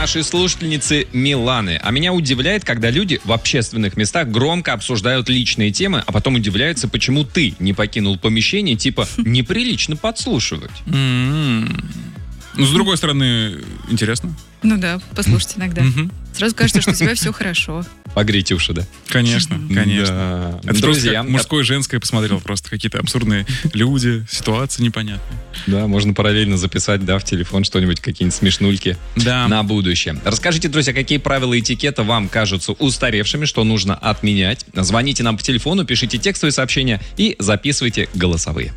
нашей слушательницы Миланы. А меня удивляет, когда люди в общественных местах громко обсуждают личные темы, а потом удивляются, почему ты не покинул помещение, типа неприлично подслушивать. Ну, с другой стороны, интересно. Ну да, послушать иногда. Сразу кажется, что у тебя все хорошо. Погрейте уши, да? Конечно. Да. Это Друзья, просто мужское, женское посмотрел, просто какие-то абсурдные люди, ситуации непонятные. Да, можно параллельно записать, да, в телефон что-нибудь, какие-нибудь смешнульки на будущее. Расскажите, друзья, какие правила этикета вам кажутся устаревшими, что нужно отменять. Звоните нам по телефону, пишите текстовые сообщения и записывайте голосовые.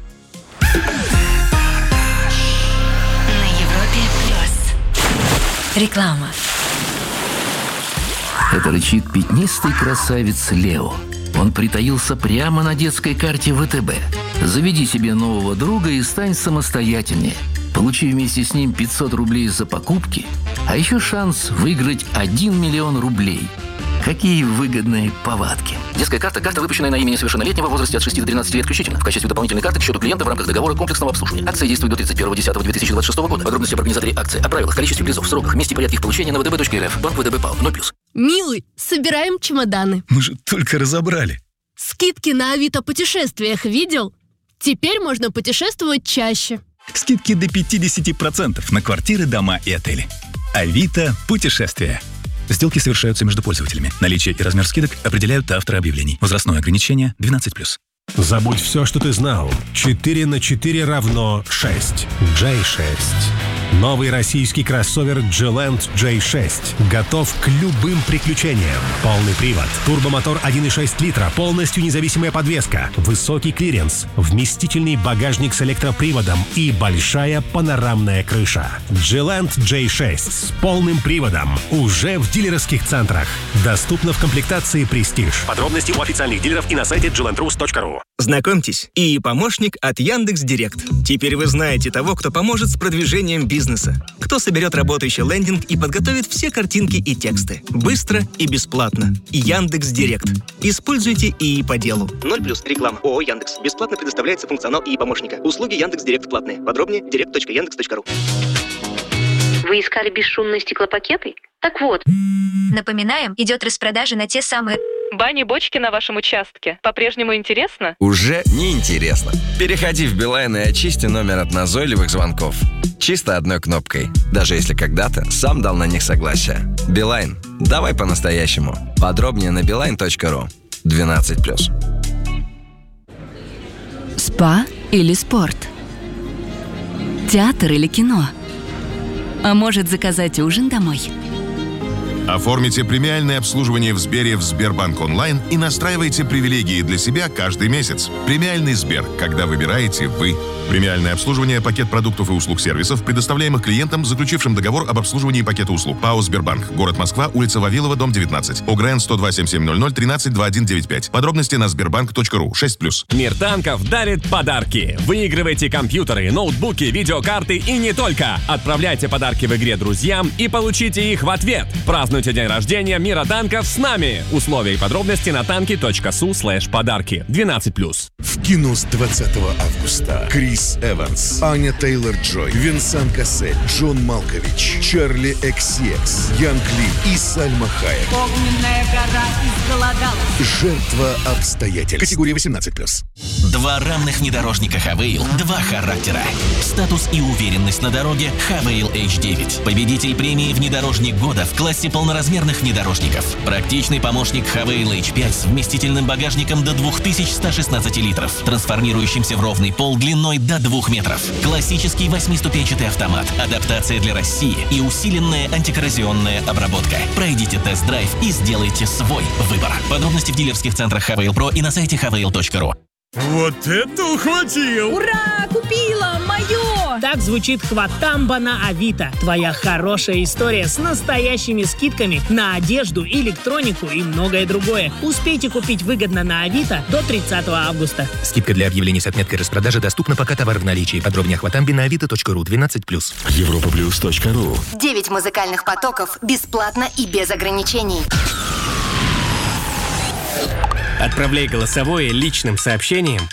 Реклама. Это рычит пятнистый красавец Лео. Он притаился прямо на детской карте ВТБ. Заведи себе нового друга и стань самостоятельнее. Получи вместе с ним 500 рублей за покупки, а еще шанс выиграть 1 миллион рублей. Какие выгодные повадки. Детская карта – карта, выпущенная на имя несовершеннолетнего в возрасте от 6 до 12 лет включительно. В качестве дополнительной карты к счету клиента в рамках договора комплексного обслуживания. Акция действует до 31.10.2026 года. Подробности об организаторе акции, о правилах, количестве призов, сроках, месте и порядке их получения на vtb.rf. Банк ВТБ ПАО 0+. Милый, собираем чемоданы. Мы же только разобрали. Скидки на Авито путешествиях видел? Теперь можно путешествовать чаще. Скидки до 50% на квартиры, дома и отели. Авито путешествия. Сделки совершаются между пользователями. Наличие и размер скидок определяют авторы объявлений. Возрастное ограничение 12+. Забудь все, что ты знал. 4 на 4 равно 6. J6. Новый российский кроссовер G-Land J6 готов к любым приключениям. Полный привод, турбомотор 1,6 литра, полностью независимая подвеска, высокий клиренс, вместительный багажник с электроприводом и большая панорамная крыша. G-Land J6 с полным приводом уже в дилерских центрах. Доступно в комплектации Prestige. Подробности у официальных дилеров и на сайте glandrus.ru. Знакомьтесь, ИИ «Помощник» от Яндекс.Директ. Теперь вы знаете того, кто поможет с продвижением бизнеса. Кто соберет работающий лендинг и подготовит все картинки и тексты. Быстро и бесплатно. Яндекс.Директ. Используйте ИИ по делу. 0+. Реклама. ООО «Яндекс». Бесплатно предоставляется функционал ИИ «Помощника». Услуги Яндекс.Директ платные. Подробнее direct.yandex.ru. Вы искали бесшумные стеклопакеты? Так вот. Напоминаем, идет распродажа на те самые... Бани-бочки на вашем участке. По-прежнему интересно? Уже не интересно. Переходи в Билайн и очисти номер от назойливых звонков. Чисто одной кнопкой. Даже если когда-то сам дал на них согласие. Билайн. Давай по-настоящему. Подробнее на beeline.ru. 12+. Спа или спорт? Театр или кино? А может, заказать ужин домой? Оформите премиальное обслуживание в Сбере в Сбербанк онлайн и настраивайте привилегии для себя каждый месяц. Премиальный Сбер, когда выбираете вы. Премиальное обслуживание, пакет продуктов и услуг сервисов, предоставляемых клиентам, заключившим договор об обслуживании пакета услуг. ПАО «Сбербанк». Город Москва, улица Вавилова, дом 19. ОГРН 102-7700 13 2195. Подробности на sberbank.ru. 6+. Мир танков дарит подарки. Выигрывайте компьютеры, ноутбуки, видеокарты и не только. Отправляйте подарки в игре друзьям и получите их в ответ. Празднуйте день рождения Мира танков с нами. Условия и подробности на tanki.su/подарки. 12+. В кино с 20 августа. Крис Эванс, Аня Тейлор-Джой, Винсан Кассель, Джон Малкович, Чарли XCX, Янг Ли и Сальма Хайек. Огненная гора изголодалась. Жертва обстоятельств. Категория 18+. Два равных внедорожника Хавейл, два характера. Статус и уверенность на дороге Хавейл H9. Победитель премии «Внедорожник года» в классе полноразмерных внедорожников. Практичный помощник Хавейл H5 с вместительным багажником до 2116 литров, трансформирующимся в ровный пол длиной до 2 метров. Классический 8-ступенчатый автомат, адаптация для России и усиленная антикоррозионная обработка. Пройдите тест-драйв и сделайте свой выбор. Подробности в дилерских центрах Хавейл Про и на сайте havail.ru. Вот это ухватил! Ура! Купила! Мое! Так звучит хватамба на Авито. Твоя хорошая история с настоящими скидками на одежду, электронику и многое другое. Успейте купить выгодно на Авито до 30 августа. Скидка для объявлений с отметкой распродажи доступна, пока товар в наличии. Подробнее о хватамбе на avito.ru. 12+. Europaplus.ru. 9 музыкальных потоков бесплатно и без ограничений. Отправляй голосовое личным сообщением